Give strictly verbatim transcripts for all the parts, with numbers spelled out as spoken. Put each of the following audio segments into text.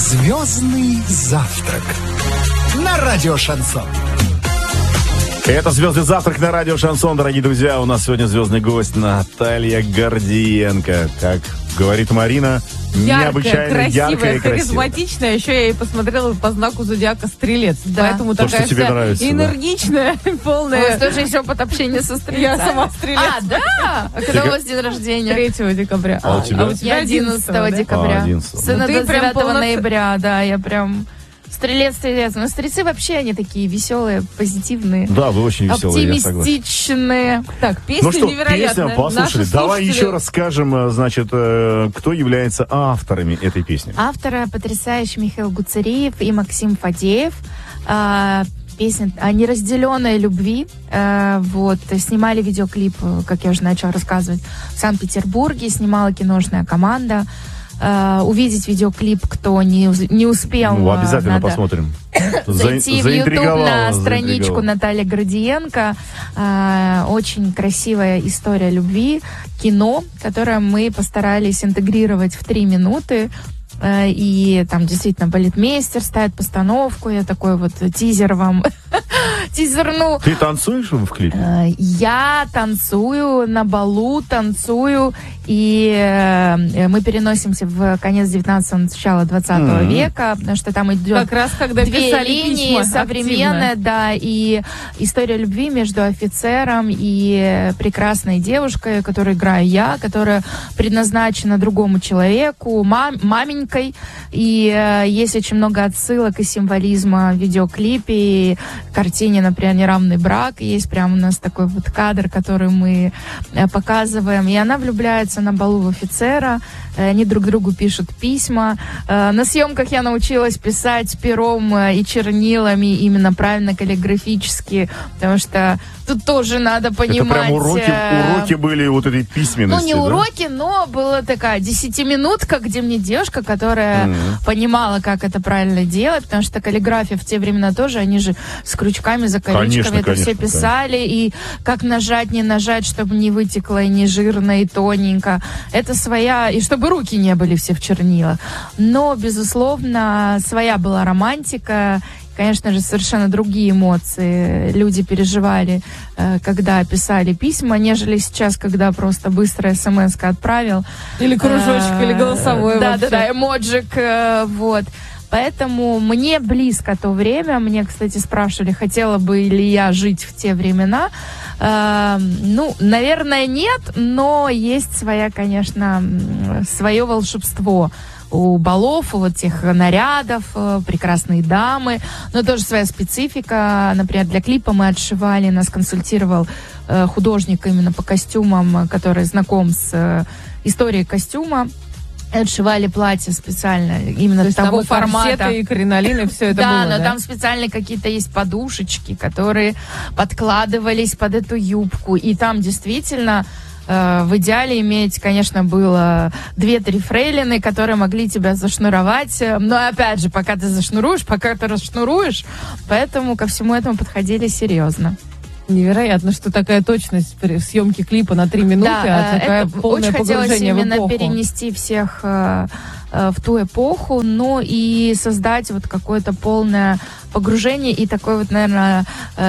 Звездный завтрак на радио Шансон. Это «Звездный завтрак» на радио Шансон, дорогие друзья. У нас сегодня звездный гость Наталья Гордиенко. Как говорит Марина, яркая, необычайно красивая, яркая и красивая. Харизматичная. Еще я ей посмотрела по знаку зодиака Стрелец. Да. Поэтому То, такая что тебе вся нравится, энергичная, У вас полная. тоже еще опыт общения со Стрельцами. Я сама Стрелец. А, да? А когда у вас день рождения? третьего декабря. А у тебя? Я одиннадцатого декабря. А, одиннадцатого. Сына Ну, ты прям девятого полноц- ноября, да, я прям... Стрелец, стрелец. Но стрельцы вообще, они такие веселые, позитивные. Да, вы очень веселые, я согласен. Оптимистичные. Так, песня Ну что, невероятная. песня, послушали. Наши Давай слушатели- еще раз скажем, значит, э, кто является авторами этой песни. Авторы потрясающий Михаил Гуцериев и Максим Фадеев. А, Песня о неразделенной любви. А, вот, снимали видеоклип, как я уже начала рассказывать, в Санкт-Петербурге. Снимала киношная команда. Uh, увидеть видеоклип, кто не, не успел. Ну, обязательно надо посмотрим. зайти За- в YouTube заинтриговала, на страничку заинтриговала. Натальи Гордиенко. Uh, очень красивая история любви, кино, которое мы постарались интегрировать в три минуты. Uh, и там действительно балетмейстер ставит постановку. Я такой вот тизер вам тизерну. Ты танцуешь в клипе? Uh, Я танцую на балу, танцую, и э, мы переносимся в конец девятнадцатого, начало двадцатого Мгм. века, потому что там идет Как раз когда две писали линии, письма современная, активно. да, и история любви между офицером и прекрасной девушкой, которую играю я, которая предназначена другому человеку, мам, маменькой, и э, есть очень много отсылок и символизма в видеоклипе, и картине, например, «Неравный брак», есть прям у нас такой вот кадр, который мы э, показываем, и она влюбляется на балу в офицера, э, они друг другу пишут письма. Э, на съемках я научилась писать пером э, и чернилами именно правильно каллиграфически, потому что тут тоже надо понимать... Это прям уроки, э, уроки были вот этой ну, письменности, не да? уроки, но была такая десятиминутка, где мне девушка, которая Мгм. понимала, как это правильно делать, потому что каллиграфия в те времена тоже, они же с крючками, закорючками Конечно, это конечно, все писали, и как нажать, не нажать, чтобы не вытекло, и не жирно, и тоненько. Это своя, и чтобы руки не были все в чернилах. Но, безусловно, своя была романтика. Конечно же, совершенно другие эмоции люди переживали, э, когда писали письма, нежели сейчас, когда просто быстро смс-ка отправил. Или кружочек, Э, или голосовой Да, вообще. да, да, эмоджик, э, вот. Поэтому мне близко то время. Мне, кстати, спрашивали, хотела бы ли я жить в те времена. Э, ну, наверное, нет, но есть своя, конечно, м, свое волшебство у балов, у вот тех нарядов, э, прекрасные дамы, но тоже своя специфика. Например, для клипа мы отшивали, нас консультировал э, художник именно по костюмам, который знаком с э, историей костюма. Отшивали платье специально именно То есть того там и формата. корсеты, и кринолины, все это Да, было, но да? там специально какие-то есть подушечки, которые подкладывались под эту юбку. И там действительно э, в идеале иметь, конечно, было две-три фрейлины, которые могли тебя зашнуровать. Но опять же, пока ты зашнуруешь, пока ты расшнуруешь. Поэтому ко всему этому подходили серьезно. Невероятно, что такая точность при съемке клипа на три минуты, а э, такая это полное очень хотелось погружение в именно эпоху. перенести всех э, э, в ту эпоху, но и создать вот какое-то полное погружение и такое вот, наверное,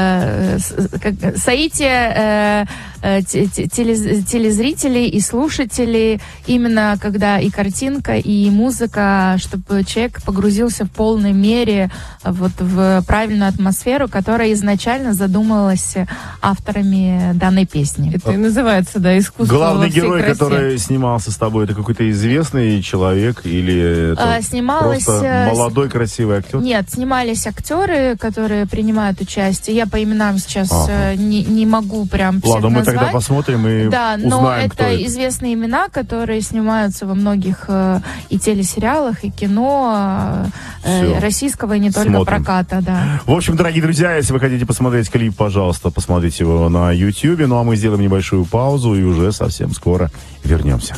э, с- как, соитие э, э, те- те- телез- телезрителей и слушателей, именно когда и картинка, и музыка, чтобы человек погрузился в полной мере вот в правильную атмосферу, которая изначально задумывалась авторами данной песни. Это и называется, да, искусство Главный во всей герой, красе. который снимался с тобой, это какой-то известный человек или это А, снималась, просто э, молодой красивый актер? Нет, снимались актеры, которые принимают участие. Я по именам сейчас Ага. э, не, не могу прям всех Ладно, мы назвать. тогда посмотрим и Да, но узнаем, кто это это. известные имена, которые снимаются во многих э, и телесериалах, и кино э, Всё. э, российского, и не только Смотрим. проката, да. В общем, дорогие друзья, если вы хотите посмотреть клип, пожалуйста, посмотрите его на Ютьюбе. Ну а мы сделаем небольшую паузу и уже совсем скоро вернемся.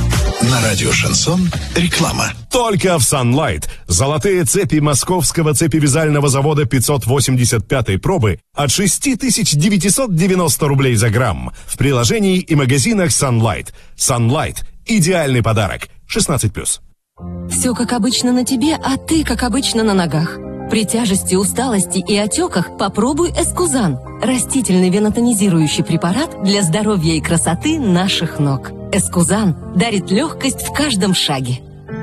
На радио Шансон реклама. Только в Sunlight. Золотые цепи московского цепевязального завода пятьсот восемьдесят пятой пробы от шесть тысяч девятьсот девяносто рублей за грамм. В приложении и магазинах Sunlight. Sunlight. Идеальный подарок. шестнадцать плюс. Все как обычно на тебе, а ты как обычно на ногах. При тяжести, усталости и отеках попробуй Эскузан. Растительный венотонизирующий препарат для здоровья и красоты наших ног. Эскузан дарит легкость в каждом шаге.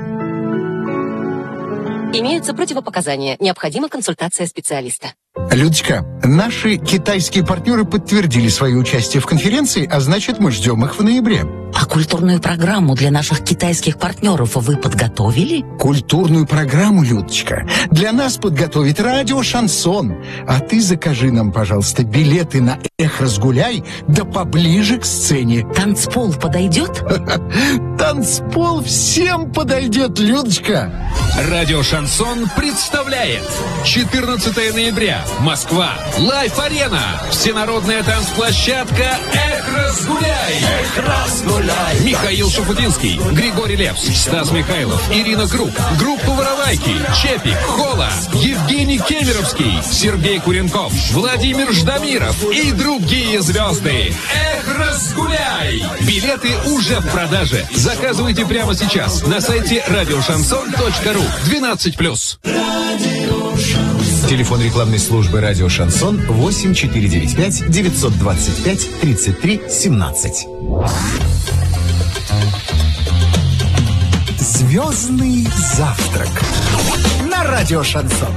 Имеются противопоказания. Необходима консультация специалиста. Людочка, наши китайские партнеры подтвердили свое участие в конференции, а значит, мы ждем их в ноябре. А культурную программу для наших китайских партнеров вы подготовили? Культурную программу, Людочка, для нас подготовит радио «Шансон». А ты закажи нам, пожалуйста, билеты на «Эх, разгуляй», да поближе к сцене. Танцпол подойдет? Танцпол всем подойдет, Людочка. Радио «Шансон» представляет четырнадцатого ноября. Москва. Лайф-арена. Всенародная танцплощадка «Эх, разгуляй». Эх, разгуляй. Михаил Шафутинский, Григорий Лепс, Стас Михайлов, Ирина Круг, группа «Воровайки», Чепик, Хола, Евгений Кемеровский, Сергей Куренков, Владимир Ждамиров и другие звезды. Эх, разгуляй! Билеты уже в продаже. Заказывайте прямо сейчас на сайте радиошансон точка ру. двенадцать плюс. Телефон рекламной службы «Радио Шансон» восемь четыре девять пять девятьсот двадцать пять тридцать три семнадцать. Звездный завтрак на радио «Шансон».